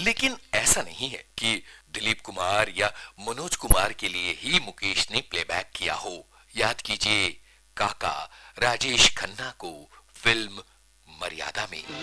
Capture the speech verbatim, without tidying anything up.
लेकिन ऐसा नहीं है कि दिलीप कुमार या मनोज कुमार के लिए ही मुकेश ने प्लेबैक किया हो। याद कीजिए काका राजेश खन्ना को फिल्म मर्यादा में।